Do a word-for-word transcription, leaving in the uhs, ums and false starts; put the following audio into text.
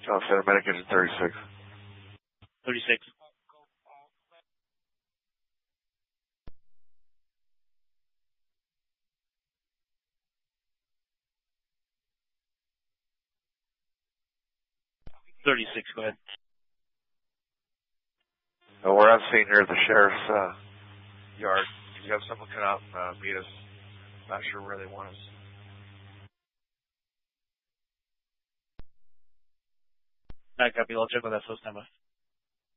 Oh, Center Medic Engine thirty-six. thirty-six. thirty-six, go ahead. Oh, we're on scene here at the sheriff's uh, yard. You have someone come out and uh, meet us. Not sure where they want us. I copy. I'll check with that, so stand by.